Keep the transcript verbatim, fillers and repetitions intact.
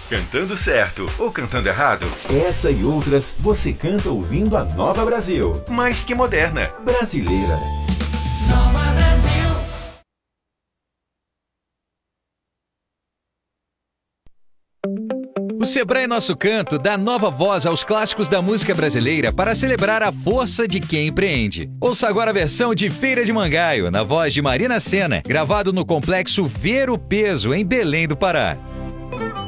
Cantando certo ou cantando errado? Essa e outras você canta ouvindo a Nova Brasil. Mas que moderna. Brasileira. Nova Brasil. O Sebrae Nosso Canto dá nova voz aos clássicos da música brasileira para celebrar a força de quem empreende. Ouça agora a versão de Feira de Mangaio, na voz de Marina Sena, gravado no complexo Ver o Peso, em Belém do Pará.